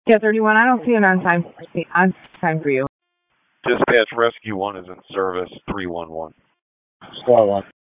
Yeah, 31. I don't see an on time for you. Dispatch Rescue 1 is in service, 311. Squad 1.